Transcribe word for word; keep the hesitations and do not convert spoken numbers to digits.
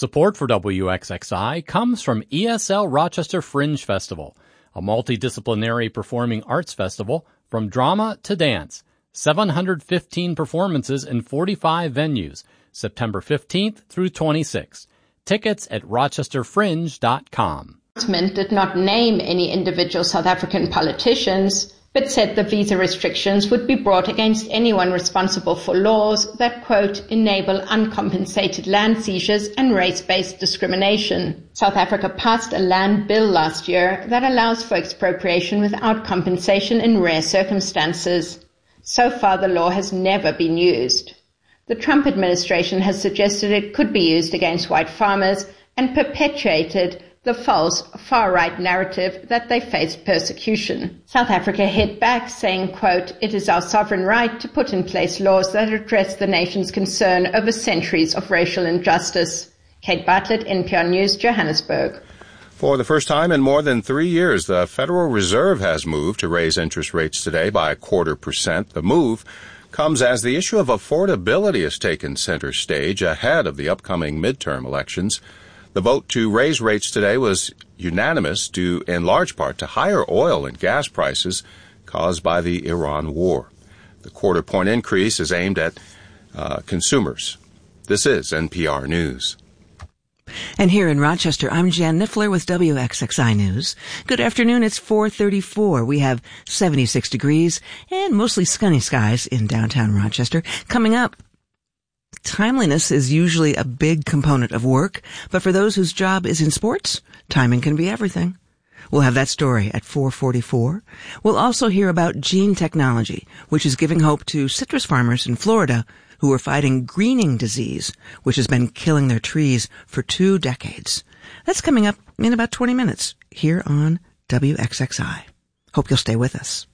Support for W X X I comes from E S L Rochester Fringe Festival, a multidisciplinary performing arts festival from drama to dance. seven hundred fifteen performances in forty-five venues, September fifteenth through twenty-sixth. Tickets at rochester fringe dot com. The announcement did not name any individual South African politicians, but said the visa restrictions would be brought against anyone responsible for laws that, quote, enable uncompensated land seizures and race-based discrimination. South Africa passed a land bill last year that allows for expropriation without compensation in rare circumstances. So far, the law has never been used. The Trump administration has suggested it could be used against white farmers and perpetuated the false far-right narrative that they faced persecution. South Africa hit back, saying, quote, it is our sovereign right to put in place laws that address the nation's concern over centuries of racial injustice. Kate Bartlett, N P R News, Johannesburg. For the first time in more than three years, the Federal Reserve has moved to raise interest rates today by a quarter percent. The move comes as the issue of affordability has taken center stage ahead of the upcoming midterm elections. The vote to raise rates today was unanimous due in large part to higher oil and gas prices caused by the Iran war. The quarter-point increase is aimed at uh, consumers. This is N P R News. And here in Rochester, I'm Jan Niffler with W X X I News. Good afternoon. It's four thirty-four. We have seventy-six degrees and mostly sunny skies in downtown Rochester. Coming up, timeliness is usually a big component of work, but for those whose job is in sports, timing can be everything. We'll have that story at four forty-four. We'll also hear about gene technology, which is giving hope to citrus farmers in Florida who are fighting greening disease, which has been killing their trees for two decades. That's coming up in about twenty minutes here on W X X I. Hope you'll stay with us.